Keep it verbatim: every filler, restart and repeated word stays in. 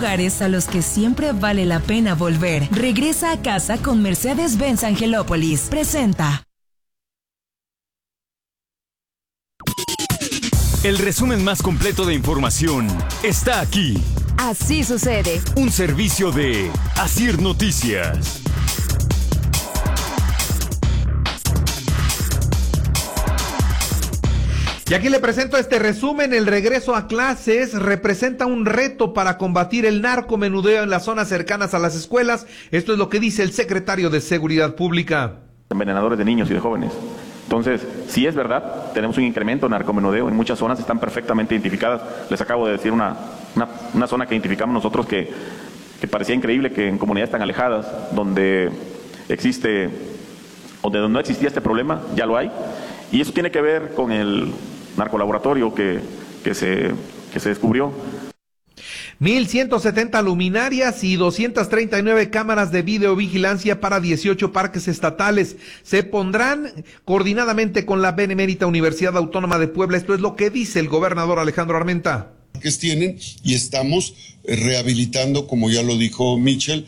lugares a los que siempre vale la pena volver. Regresa a casa con Mercedes-Benz Angelópolis. Presenta. El resumen más completo de información está aquí. Así sucede. Un servicio de Asir Noticias. Y aquí le presento este resumen. El regreso a clases representa un reto para combatir el narcomenudeo en las zonas cercanas a las escuelas. Esto es lo que dice el secretario de Seguridad Pública. Envenenadores de niños y de jóvenes. Entonces, si es verdad, tenemos un incremento en narcomenudeo. En muchas zonas están perfectamente identificadas. Les acabo de decir una, una, una zona que identificamos nosotros que, que parecía increíble, que en comunidades tan alejadas, donde existe, o de donde no existía este problema, ya lo hay. Y eso tiene que ver con el narcolaboratorio que, que, se, que se descubrió. mil ciento setenta luminarias y doscientas treinta y nueve cámaras de videovigilancia para dieciocho parques estatales se pondrán coordinadamente con la Benemérita Universidad Autónoma de Puebla. Esto es lo que dice el gobernador Alejandro Armenta. Que tienen y estamos rehabilitando, como ya lo dijo Michel,